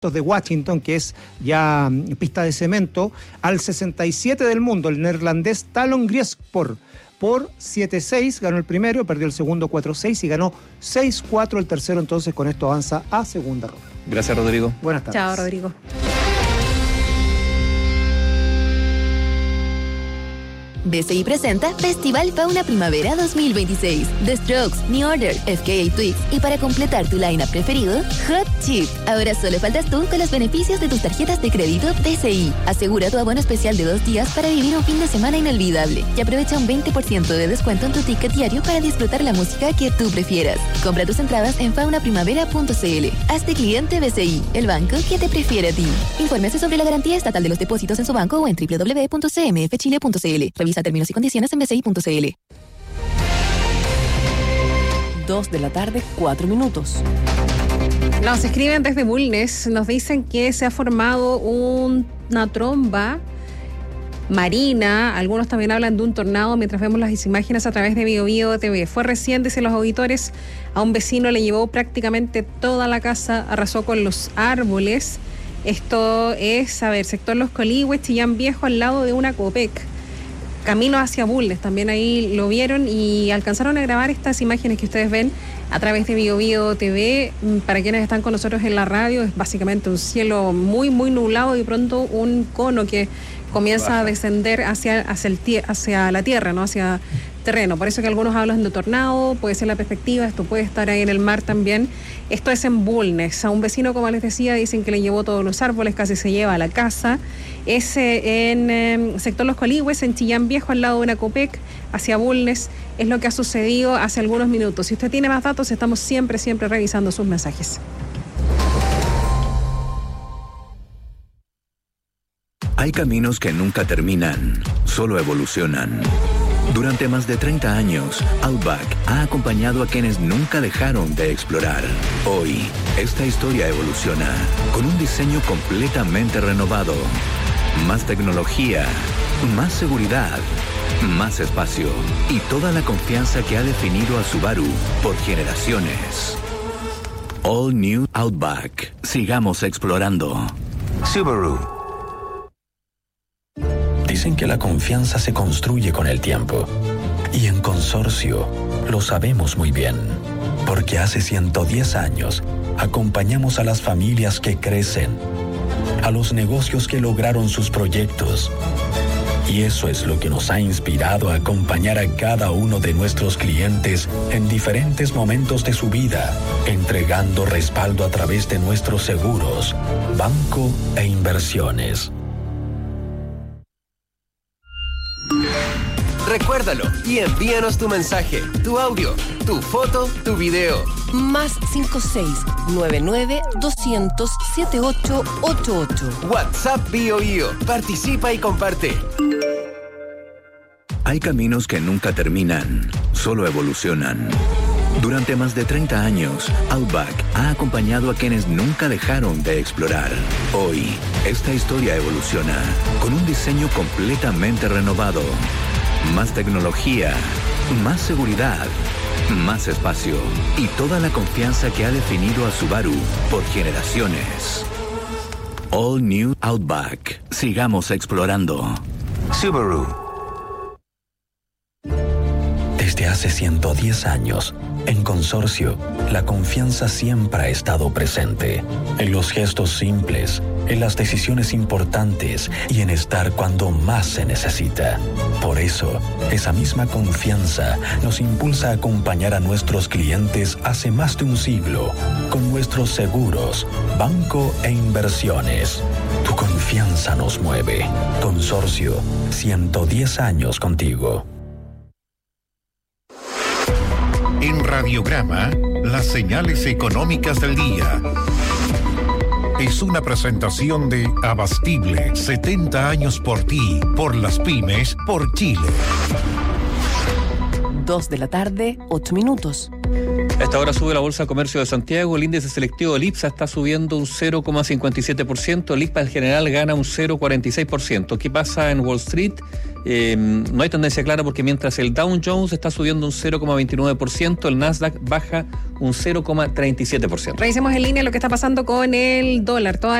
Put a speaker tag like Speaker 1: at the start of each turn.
Speaker 1: de Washington, que es ya pista de cemento, al 67 del mundo, el neerlandés Talon Griespor, por 7-6, ganó el primero, perdió el segundo 4-6 y ganó 6-4 el tercero, entonces con esto avanza a segunda ronda.
Speaker 2: Gracias, Rodrigo.
Speaker 1: Buenas tardes.
Speaker 3: Chao, Rodrigo.
Speaker 4: BCI presenta Festival Fauna Primavera 2026. The Strokes, New Order, FKA Twigs y para completar tu line-up preferido, Hot Chip. Ahora solo faltas tú con los beneficios de tus tarjetas de crédito BCI. Asegura tu abono especial de 2 días para vivir un fin de semana inolvidable y aprovecha un 20% de descuento en tu ticket diario para disfrutar la música que tú prefieras. Compra tus entradas en faunaprimavera.cl. Hazte cliente BCI, el banco que te prefiere a ti. Infórmese sobre la garantía estatal de los depósitos en su banco o en www.cmfchile.cl. Revisa términos y condiciones en bci.cl.
Speaker 5: 2 de la tarde, 4 minutos.
Speaker 3: Nos escriben desde Bulnes, nos dicen que se ha formado una tromba marina, algunos también hablan de un tornado mientras vemos las imágenes a través de BioBio TV. Fue recién, dicen los auditores, a un vecino le llevó prácticamente toda la casa, arrasó con los árboles. Esto es, sector Los Coligües, Chillán Viejo, al lado de una Copec. Camino hacia Bulnes, también ahí lo vieron y alcanzaron a grabar estas imágenes que ustedes ven a través de BioBio TV. Para quienes están con nosotros en la radio, es básicamente un cielo muy, muy nublado y pronto un cono que comienza a descender hacia la tierra, ¿no? Hacia terreno. Por eso que algunos hablan de tornado, puede ser la perspectiva, esto puede estar ahí en el mar también. Esto es en Bulnes. A un vecino, como les decía, dicen que le llevó todos los árboles, casi se lleva a la casa. Es en sector Los Coligües, en Chillán Viejo, al lado de una Copec, hacia Bulnes. Es lo que ha sucedido hace algunos minutos. Si usted tiene más datos, estamos siempre revisando sus mensajes.
Speaker 6: Hay caminos que nunca terminan, solo evolucionan. Durante más de 30 años, Outback ha acompañado a quienes nunca dejaron de explorar. Hoy, esta historia evoluciona con un diseño completamente renovado. Más tecnología, más seguridad, más espacio y toda la confianza que ha definido a Subaru por generaciones. All New Outback. Sigamos explorando. Subaru.
Speaker 7: Dicen que la confianza se construye con el tiempo. Y en Consorcio lo sabemos muy bien. Porque hace 110 años acompañamos a las familias que crecen, a los negocios que lograron sus proyectos. Y eso es lo que nos ha inspirado a acompañar a cada uno de nuestros clientes en diferentes momentos de su vida, entregando respaldo a través de nuestros seguros, banco e inversiones.
Speaker 8: Recuérdalo y envíanos tu mensaje, tu audio, tu foto, tu video.
Speaker 5: Más 56-99-200-7888.
Speaker 8: WhatsApp BioBio. Participa y comparte.
Speaker 6: Hay caminos que nunca terminan, solo evolucionan. Durante más de 30 años, Outback ha acompañado a quienes nunca dejaron de explorar. Hoy, esta historia evoluciona con un diseño completamente renovado. Más tecnología, más seguridad, más espacio y toda la confianza que ha definido a Subaru por generaciones. All New Outback. Sigamos explorando. Subaru.
Speaker 7: Desde hace 110 años, en Consorcio, la confianza siempre ha estado presente. En los gestos simples, en las decisiones importantes y en estar cuando más se necesita. Por eso, esa misma confianza nos impulsa a acompañar a nuestros clientes hace más de un siglo con nuestros seguros, banco e inversiones. Tu confianza nos mueve. Consorcio, 110 años contigo.
Speaker 9: En Radiograma, las señales económicas del día. Es una presentación de Abastible, 70 años por ti, por las pymes, por Chile.
Speaker 5: 2 de la tarde, 8 minutos.
Speaker 2: A esta hora sube la Bolsa de Comercio de Santiago, el índice selectivo del IPSA está subiendo un 0,57%, el IPSA en general gana un 0,46%. ¿Qué pasa en Wall Street? No hay tendencia clara porque mientras el Dow Jones está subiendo un 0,29%, el Nasdaq baja un 0,37%.
Speaker 3: Revisemos en línea lo que está pasando con el dólar.